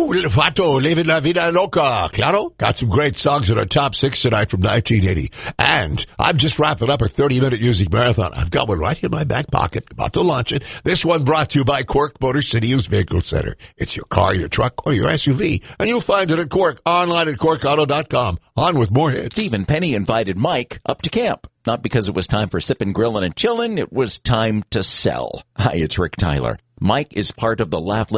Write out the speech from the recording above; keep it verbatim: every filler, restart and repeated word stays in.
Vato, Living La Vida Loca. Claro. Got some great songs in our top six tonight from nineteen eighty. And I'm just wrapping up a thirty-minute music marathon. I've got one right in my back pocket, about to launch it. This one brought to you by Quirk Motor City Used Vehicle Center. It's your car, your truck, or your S U V. And you'll find it at Quirk, online at quirk auto dot com. On with more hits. Stephen Penny invited Mike up to camp. Not because it was time for sipping, grilling, and chilling. It was time to sell. Hi, it's Rick Tyler. Mike is part of the Laugh